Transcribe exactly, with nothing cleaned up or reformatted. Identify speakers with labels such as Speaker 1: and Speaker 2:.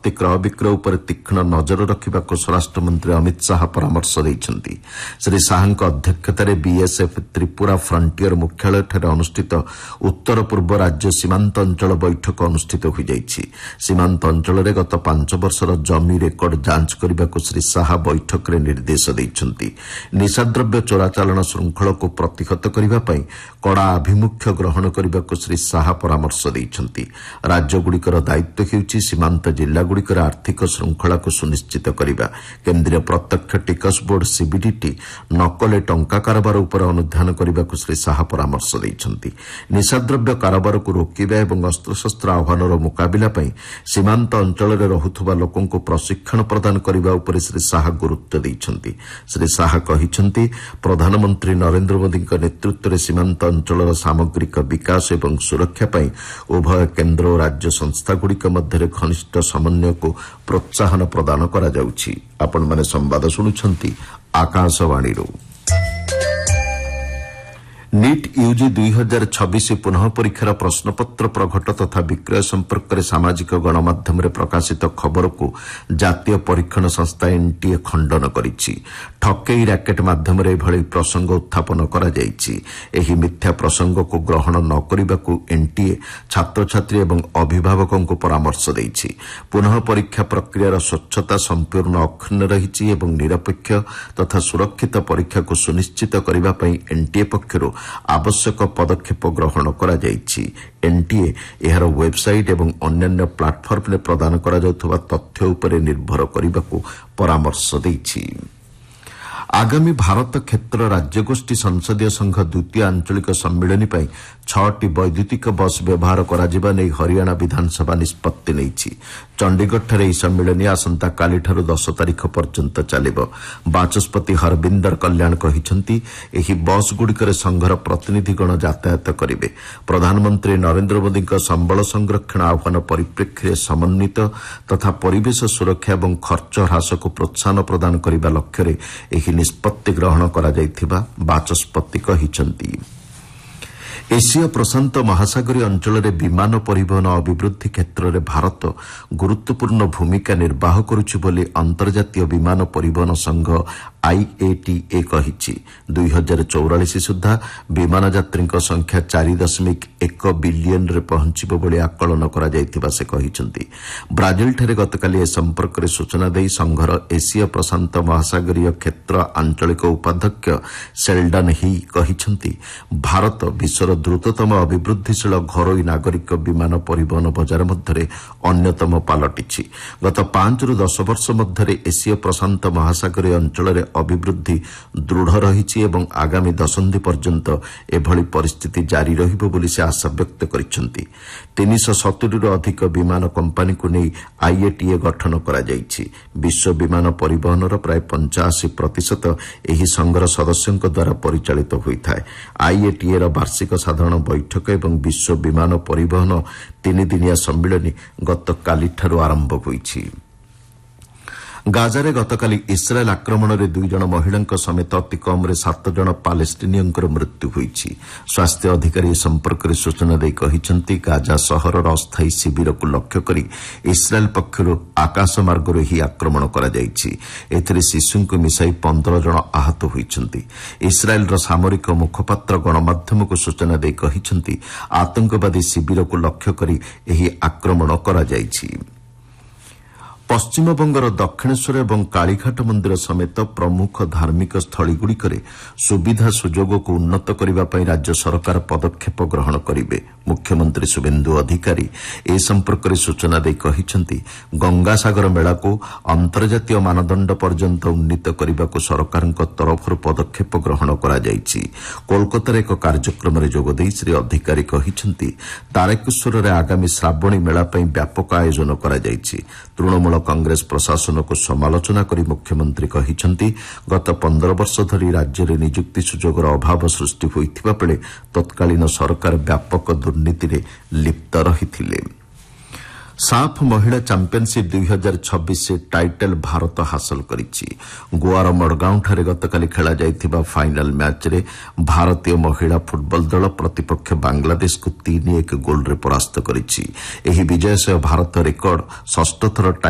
Speaker 1: ସମ୍ପତ୍ତି କ୍ରୟ ବିକ୍ରୟ ଉପରେ ତୀକ୍ଷ୍ଣ ନଜର ରଖିବାକୁ ସ୍ୱରାଷ୍ଟ୍ରମନ୍ତ୍ରୀ ଅମିତ ଶାହା ପରାମର୍ଶ ଦେଇଛନ୍ତି। ଶ୍ରୀ ଶାହାଙ୍କ ଅଧ୍ୟକ୍ଷତାରେ ବିଏସ୍ଏଫ୍ ତ୍ରିପୁରା ଫ୍ରଣ୍ଟିୟର ମୁଖ୍ୟାଳୟଠାରେ ଅନୁଷ୍ଠିତ ଉତ୍ତର ପୂର୍ବ ରାଜ୍ୟ ସୀମାନ୍ତ ଅଞ୍ଚଳ ବୈଠକ ଅନୁଷ୍ଠିତ ହୋଇଯାଇଛି। ସୀମାନ୍ତ ଅଞ୍ଚଳରେ ଗତ ପାଞ୍ଚ ବର୍ଷର ଜମି ରେକର୍ଡ ଯାଞ୍ଚ କରିବାକୁ ଶ୍ରୀ ଶାହା ବୈଠକରେ ନିର୍ଦ୍ଦେଶ ଦେଇଛନ୍ତି। ନିଶାଦ୍ରବ୍ୟ ଚୋରାଚାଲାଣ ଶୃଙ୍ଖଳକୁ ପ୍ରତିହତ କରିବା ପାଇଁ କଡ଼ା ଆଭିମୁଖ୍ୟ ଗ୍ରହଣ କରିବାକୁ ଶ୍ରୀ ଶାହା ପରାମର୍ଶ ଦେଇଛନ୍ତି। ରାଜ୍ୟଗୁଡ଼ିକର ଦାୟିତ୍ୱ ହେଉଛି ସୀମାନ୍ତ ଜିଲ୍ଲାଗୁଡ଼ିକରେ ଆର୍ଥିକ ଶୃଙ୍ଖଳାକୁ ସୁନିଶ୍ଚିତ କରିବା। କେନ୍ଦ୍ରୀୟ ପ୍ରତ୍ୟକ୍ଷ ଟିକସ ବୋର୍ଡ ସିବିଡିଟି ନକଲି ଟଙ୍କା କାରବାର ଉପରେ ଅନୁଧ୍ୟାନ କରିବାକୁ ଶ୍ରୀ ଶାହା ପରାମର୍ଶ ଦେଇଛନ୍ତି। ନିଶାଦ୍ରବ୍ୟ କାରବାରକୁ ରୋକିବା ଏବଂ ଅସ୍ତ୍ରଶସ୍ତ୍ର ଆହ୍ୱାନର ମୁକାବିଲା ପାଇଁ ସୀମାନ୍ତ ଅଞ୍ଚଳରେ ରହୁଥିବା ଲୋକଙ୍କୁ ପ୍ରଶିକ୍ଷଣ ପ୍ରଦାନ କରିବା ଉପରେ ଶ୍ରୀ ଶାହା ଗୁରୁତ୍ୱ ଦେଇଛନ୍ତି। ଶ୍ରୀ ଶାହା କହିଛନ୍ତି, ପ୍ରଧାନମନ୍ତ୍ରୀ ନରେନ୍ଦ୍ର ମୋଦିଙ୍କ ନେତୃତ୍ୱରେ ସୀମାନ୍ତ ଅଞ୍ଚଳର ସାମଗ୍ରିକ ବିକାଶ ଏବଂ ସୁରକ୍ଷା ପାଇଁ ଉଭୟ କେନ୍ଦ୍ର ଓ ରାଜ୍ୟ ସଂସ୍ଥାଗୁଡ଼ିକ ମଧ୍ୟରେ ଘନିଷ୍ଠ ସମନ୍ୱୟକୁ ପ୍ରୋତ୍ସାହନ ପ୍ରଦାନ କରାଯାଉଛି। ଆପଣମାନେ ସମ୍ବାଦ ଶୁଣୁଛନ୍ତି ଆକାଶବାଣୀରୁ। ନିଟ୍ ୟୁଜି ଦୁଇ ହଜାର ଛବିଶ ପୁନଃ ପରୀକ୍ଷାର ପ୍ରଶ୍ନପତ୍ର ପ୍ରଘଟ ତଥା ବିକ୍ରୟ ସମ୍ପର୍କରେ ସାମାଜିକ ଗଣମାଧ୍ୟମରେ ପ୍ରକାଶିତ ଖବରକୁ ଜାତୀୟ ପରୀକ୍ଷଣ ସଂସ୍ଥା ଏନ୍ଟିଏ ଖଣ୍ଡନ କରିଛି। ଠକେଇ ରାକେଟ୍ ମାଧ୍ୟମରେ ଏଭଳି ପ୍ରସଙ୍ଗ ଉତ୍ଥାପନ କରାଯାଇଛି। ଏହି ମିଥ୍ୟା ପ୍ରସଙ୍ଗକୁ ଗ୍ରହଣ ନ କରିବାକୁ ଏନ୍ଟିଏ ଛାତ୍ରଛାତ୍ରୀ ଏବଂ ଅଭିଭାବକଙ୍କୁ ପରାମର୍ଶ ଦେଇଛି। ପୁନଃ ପରୀକ୍ଷା ପ୍ରକ୍ରିୟାର ସ୍ୱଚ୍ଛତା ସମ୍ପୂର୍ଣ୍ଣ ଅକ୍ଷୁଣ୍ଣ ରହିଛି ଏବଂ ନିରପେକ୍ଷ ତଥା ସୁରକ୍ଷିତ ପରୀକ୍ଷାକୁ ସୁନିଶ୍ଚିତ କରିବା ପାଇଁ ଏନ୍ଟିଏ ପକ୍ଷରୁ ଆବଶ୍ୟକ ପଦକ୍ଷେପ ଗ୍ରହଣ କରାଯାଇଛି। ଏନ୍ଟିଏ ଏହାର ୱେବ୍ସାଇଟ୍ ଏବଂ ଅନ୍ୟାନ୍ୟ ପ୍ଲାଟଫର୍ମରେ ପ୍ରଦାନ କରାଯାଉଥିବା ତଥ୍ୟ ଉପରେ ନିର୍ଭର କରିବାକୁ ପରାମର୍ଶ ଦେଇଛି। ଆଗାମୀ ଭାରତ କ୍ଷେତ୍ର ରାଜ୍ୟଗୋଷ୍ଠୀ ସଂସଦୀୟ ସଂଘ ଦ୍ୱିତୀୟ ଆଞ୍ଚଳିକ ସମ୍ମିଳନୀ ପାଇଁ ଛଅଟି ବୈଦ୍ୟୁତିକ ବସ୍ ବ୍ୟବହାର କରାଯିବା ନେଇ ହରିୟାଣା ବିଧାନସଭା ନିଷ୍ପତ୍ତି ନେଇଛି। ଚଣ୍ଡିଗଡ଼ଠାରେ ଏହି ସମ୍ମିଳନୀ ଆସନ୍ତାକାଲିଠାରୁ ଦଶ ତାରିଖ ପର୍ଯ୍ୟନ୍ତ ଚାଲିବ। ବାଚସ୍ପତି ହରବିନ୍ଦର କଲ୍ୟାଣ କହିଛନ୍ତି, ଏହି ବସ୍ଗୁଡ଼ିକରେ ସଂଘର ପ୍ରତିନିଧିଗଣ ଯାତାୟାତ କରିବେ। ପ୍ରଧାନମନ୍ତ୍ରୀ ନରେନ୍ଦ୍ର ମୋଦିଙ୍କ ସମ୍ବଳ ସଂରକ୍ଷଣ ଆହ୍ୱାନ ପରିପ୍ରେକ୍ଷୀରେ ସମନ୍ୱିତ ତଥା ପରିବେଶ ସୁରକ୍ଷା ଏବଂ ଖର୍ଚ୍ଚ ହ୍ରାସକୁ ପ୍ରୋତ୍ସାହନ ପ୍ରଦାନ କରିବା ଲକ୍ଷ୍ୟରେ ଏହି ନିଷ୍ପତ୍ତି ଗ୍ରହଣ କରାଯାଇଥିବା ବାଚସ୍ପତି କହିଛନ୍ତି। ଏସୀୟ ପ୍ରଶାନ୍ତ ମହାସାଗରୀୟ ଅଞ୍ଚଳରେ ବିମାନ ପରିବହନ ଅଭିବୃଦ୍ଧି କ୍ଷେତ୍ରରେ ଭାରତ ଗୁରୁତ୍ୱପୂର୍ଣ୍ଣ ଭୂମିକା ନିର୍ବାହ କରୁଛି ବୋଲି ଅନ୍ତର୍ଜାତୀୟ ବିମାନ ପରିବହନ ସଂଘ ଆଇଏଟିଏ କହିଛି। ଦୁଇ ହଜାର ଚଉରାଳିଶ ସୁଦ୍ଧା ବିମାନ ଯାତ୍ରୀଙ୍କ ସଂଖ୍ୟା ଚାରି ଦଶମିକ ଏକ ବିଲିୟନରେ ପହଞ୍ଚିବ ବୋଲି ଆକଳନ କରାଯାଇଥିବା ସେ କହିଛନ୍ତି। ବ୍ରାଜିଲଠାରେ ଗତକାଲି ଏ ସମ୍ପର୍କରେ ସୂଚନା ଦେଇ ସଂଘର ଏସୀୟ ପ୍ରଶାନ୍ତ ମହାସାଗରୀୟ କ୍ଷେତ୍ର ଆଞ୍ଚଳିକ ଉପାଧ୍ୟକ୍ଷ ସେଲ୍ଡନ୍ ହି କହିଛନ୍ତି, ଭାରତ ବିଶ୍ୱର ଦ୍ରୁତତମ ଅଭିବୃଦ୍ଧିଶୀଳ ଘରୋଇ ନାଗରିକ ବିମାନ ପରିବହନ ବଜାର ମଧ୍ୟରେ ଅନ୍ୟତମ ପାଲଟିଛି। ଗତ ପାଞ୍ଚରୁ ଦଶ ବର୍ଷ ମଧ୍ୟରେ ଏସୀୟ ପ୍ରଶାନ୍ତ ମହାସାଗରୀୟ ଅଞ୍ଚଳରେ ଅଭିବୃଦ୍ଧି ଦୃଢ଼ ରହିଛି ଏବଂ ଆଗାମୀ ଦଶନ୍ଧି ପର୍ଯ୍ୟନ୍ତ ଏଭଳି ପରିସ୍ଥିତି ଜାରି ରହିବ ବୋଲି ସେ ଆଶା ବ୍ୟକ୍ତ କରିଛନ୍ତି। ତିନିଶହ ସତୁରିରୁ ଅଧିକ ବିମାନ କମ୍ପାନୀକୁ ନେଇ ଆଇଏଟିଏ ଗଠନ କରାଯାଇଛି। ବିଶ୍ୱ ବିମାନ ପରିବହନର ପ୍ରାୟ ପଞ୍ଚାଅଶୀ ପ୍ରତିଶତ ଏହି ସଂଘର ସଦସ୍ୟଙ୍କ ଦ୍ୱାରା ପରିଚାଳିତ ହୋଇଥାଏ। ଆଇଏଟିଏର ବାର୍ଷିକ ସାଧାରଣ ବୈଠକ ଏବଂ ବିଶ୍ୱ ବିମାନ ପରିବହନ ତିନିଦିନିଆ ସମ୍ମିଳନୀ ଗତକାଲିଠାରୁ ଆରମ୍ଭ ହୋଇଛି। ଗାଜାରେ ଗତକାଲି ଇସ୍ରାଏଲ୍ ଆକ୍ରମଣରେ ଦୁଇ ଜଣ ମହିଳାଙ୍କ ସମେତ ଅତି କମ୍ରେ ସାତ ଜଣ ପାଲେଷ୍ଟିନିୟଙ୍କର ମୃତ୍ୟୁ ହୋଇଛି। ସ୍ୱାସ୍ଥ୍ୟ ଅଧିକାରୀ ଏ ସମ୍ପର୍କରେ ସୂଚନା ଦେଇ କହିଛନ୍ତି, ଗାଜା ସହରର ଅସ୍ଥାୟୀ ଶିବିରକୁ ଲକ୍ଷ୍ୟ କରି ଇସ୍ରାଏଲ୍ ପକ୍ଷରୁ ଆକାଶମାର୍ଗରୁ ଏହି ଆକ୍ରମଣ କରାଯାଇଛି। ଏଥିରେ ଶିଶୁଙ୍କୁ ମିଶାଇ ପନ୍ଦର ଜଣ ଆହତ ହୋଇଛନ୍ତି। ଇସ୍ରାଏଲ୍ର ସାମରିକ ମୁଖପାତ୍ର ଗଣମାଧ୍ୟମକୁ ସୂଚନା ଦେଇ କହିଛନ୍ତି, ଆତଙ୍କବାଦୀ ଶିବିରକୁ ଲକ୍ଷ୍ୟ କରି ଏହି ଆକ୍ରମଣ କରାଯାଇଛି। ପଶ୍ଚିମବଙ୍ଗର ଦକ୍ଷିଣେଶ୍ୱର ଏବଂ କାଳୀଘାଟ ମନ୍ଦିର ସମେତ ପ୍ରମୁଖ ଧାର୍ମିକ ସ୍ଥଳୀଗୁଡ଼ିକରେ ସୁବିଧା ସୁଯୋଗକୁ ଉନ୍ନତ କରିବା ପାଇଁ ରାଜ୍ୟ ସରକାର ପଦକ୍ଷେପ ଗ୍ରହଣ କରିବେ। ମୁଖ୍ୟମନ୍ତ୍ରୀ ଶୁଭେନ୍ଦୁ ଅଧିକାରୀ ଏ ସମ୍ପର୍କରେ ସୂଚନା ଦେଇ କହିଛନ୍ତି, ଗଙ୍ଗାସାଗର ମେଳାକୁ ଅନ୍ତର୍ଜାତୀୟ ମାନଦଣ୍ଡ ପର୍ଯ୍ୟନ୍ତ ଉନ୍ନୀତ କରିବାକୁ ସରକାରଙ୍କ ତରଫରୁ ପଦକ୍ଷେପ ଗ୍ରହଣ କରାଯାଇଛି। କୋଲକାତାରେ ଏକ କାର୍ଯ୍ୟକ୍ରମରେ ଯୋଗଦେଇ ଶ୍ରୀ ଅଧିକାରୀ କହିଛନ୍ତି, ତାରକେଶ୍ୱରରେ ଆଗାମୀ ଶ୍ରାବଣୀ ମେଳା ପାଇଁ ବ୍ୟାପକ ଆୟୋଜନ କରାଯାଇଛି। ତୃଣମୂଳ କଂଗ୍ରେସ ପ୍ରଶାସନକୁ ସମାଲୋଚନା କରି ମୁଖ୍ୟମନ୍ତ୍ରୀ କହିଛନ୍ତି, ଗତ ପନ୍ଦର ବର୍ଷ ଧରି ରାଜ୍ୟରେ ନିଯୁକ୍ତି ସୁଯୋଗର ଅଭାବ ସୃଷ୍ଟି ହୋଇଥିବା ବେଳେ ତତ୍କାଳୀନ ସରକାର ବ୍ୟାପକ ଦୁର୍ନୀତିରେ ଲିପ୍ତ ରହିଥିଲେ। ସାଫ୍ ମହିଳା ଚାମ୍ପିୟନସିପ୍ ଦୁଇ ହଜାର ଛବିଶ ଟାଇଟଲ ଭାରତ ହାସଲ କରିଛି। ଗୋଆର ମଡଗାଓଁଠାରେ ଗତକାଲି ଖେଳାଯାଇଥିବା ଫାଇନାଲ ମ୍ୟାଚ୍ରେ ଭାରତୀୟ ମହିଳା ଫୁଟବଲ ଦଳ ପ୍ରତିପକ୍ଷ ବାଂଲାଦେଶକୁ ତିନି ଏକ ଗୋଲ୍ରେ ପରାସ୍ତ କରିଛି। ଏହି ବିଜୟ ସହ ଭାରତ ରେକର୍ଡ ଷଷ୍ଠ ଥର